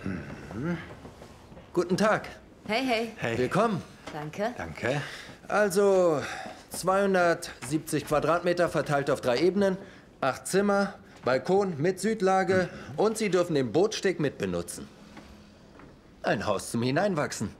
Guten Tag. Hey, hey. Hey. Willkommen. Danke. Danke. Also 270 Quadratmeter verteilt auf 3 Ebenen, 8 Zimmer, Balkon mit Südlage und Sie dürfen den Bootssteg mitbenutzen. Ein Haus zum Hineinwachsen.